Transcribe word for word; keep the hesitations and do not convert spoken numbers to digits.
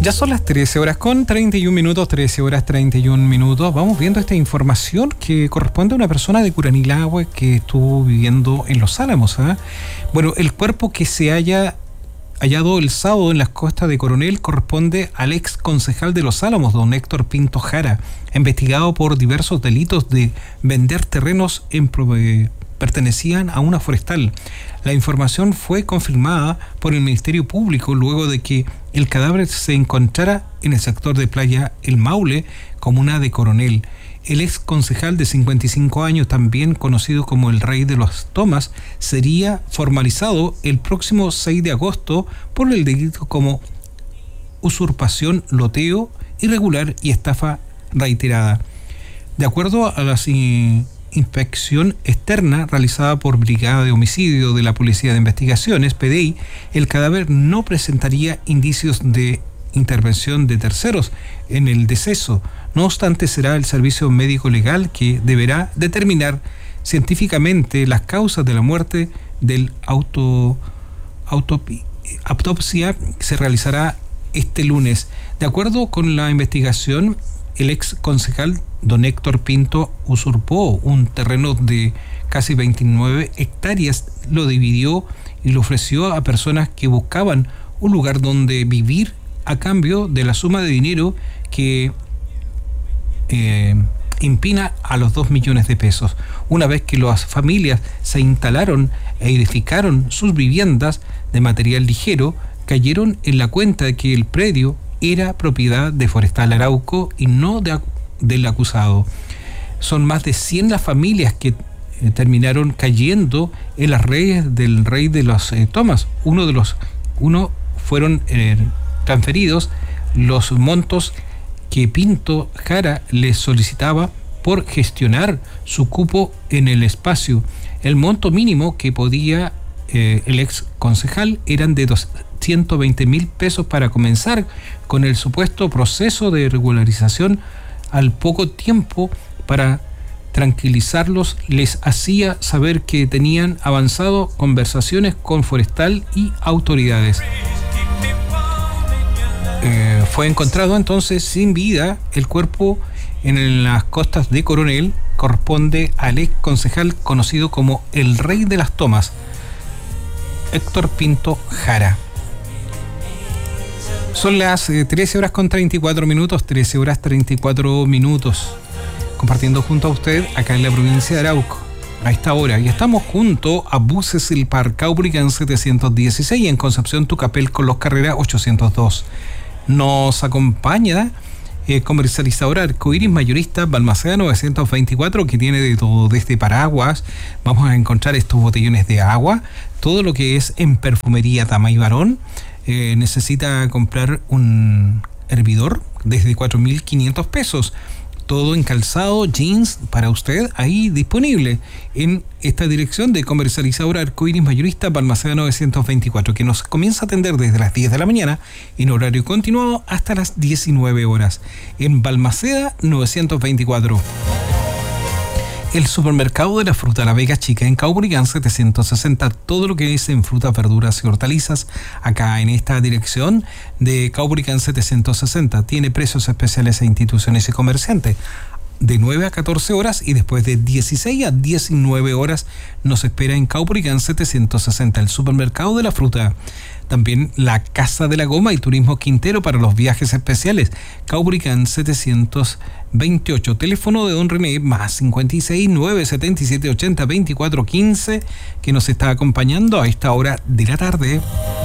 Ya son las trece horas con treinta y un minutos, trece horas treinta y un minutos. Vamos viendo esta información que corresponde a una persona de Curanilahue que estuvo viviendo en Los Álamos. ¿eh? Bueno, el cuerpo que se haya hallado el sábado en las costas de Coronel corresponde al ex concejal de Los Álamos, don Héctor Pinto Jara, investigado por diversos delitos de vender terrenos en prove- pertenecían a una forestal. La información fue confirmada por el Ministerio Público luego de que el cadáver se encontrara en el sector de Playa El Maule, comuna de Coronel. El ex concejal de cincuenta y cinco años, también conocido como el Rey de las Tomas, sería formalizado el próximo seis de agosto por el delito como usurpación, loteo irregular y estafa reiterada. De acuerdo a las eh, inspección externa realizada por Brigada de Homicidio de la Policía de Investigaciones, P D I, el cadáver no presentaría indicios de intervención de terceros en el deceso. No obstante, será el servicio médico legal que deberá determinar científicamente las causas de la muerte. Del auto, autopi, autopsia se realizará este lunes. De acuerdo con la investigación, el ex concejal don Héctor Pinto usurpó un terreno de casi veintinueve hectáreas, lo dividió y lo ofreció a personas que buscaban un lugar donde vivir a cambio de la suma de dinero que eh, impina a los dos millones de pesos. Una vez que las familias se instalaron e edificaron sus viviendas de material ligero, cayeron en la cuenta de que el predio era propiedad de Forestal Arauco y no de, del acusado. Son más de cien las familias que eh, terminaron cayendo en las redes del Rey de las eh, Tomas. Uno de los uno fueron eh, transferidos los montos que Pinto Jara les solicitaba por gestionar su cupo en el espacio. El monto mínimo que podía eh, el ex concejal eran de doscientos veinte mil pesos para comenzar con el supuesto proceso de regularización. Al poco tiempo, para tranquilizarlos, les hacía saber que tenían avanzado conversaciones con Forestal y autoridades. Eh, fue encontrado entonces sin vida el cuerpo en las costas de Coronel. Corresponde al ex concejal conocido como el Rey de las Tomas, Héctor Pinto Jara. Son las eh, trece horas con treinta y cuatro minutos, trece horas treinta y cuatro minutos, compartiendo junto a usted acá en la provincia de Arauco a esta hora. Y estamos junto a Buses El Par Caubrigan setecientos dieciséis y en Concepción Tucapel con Los Carreras ochocientos dos. Nos acompaña eh, comercializadora Arcoiris Mayorista Balmaceda novecientos veinticuatro, que tiene de todo, desde paraguas. Vamos a encontrar estos botellones de agua, todo lo que es en perfumería dama y varón. Eh, necesita comprar un hervidor desde cuatro mil quinientos pesos. Todo en calzado, jeans, para usted ahí disponible en esta dirección de comercializadora Arcoiris Mayorista Balmaceda novecientos veinticuatro, que nos comienza a atender desde las diez de la mañana en horario continuado hasta las diecinueve horas en Balmaceda novecientos veinticuatro. El supermercado de la fruta La Vega Chica en Caubrigan setecientos sesenta, todo lo que es en frutas, verduras y hortalizas acá en esta dirección de Caubrigan setecientos sesenta. Tiene precios especiales a instituciones y comerciantes de nueve a catorce horas y después de dieciséis a diecinueve horas nos espera en Caubrigan setecientos sesenta, el supermercado de la fruta. También la Casa de la Goma y Turismo Quintero para los viajes especiales. Caubrigan setecientos veintiocho. Teléfono de don René más cincuenta y seis, nueve setenta y siete, ochenta, veinticuatro quince, que nos está acompañando a esta hora de la tarde.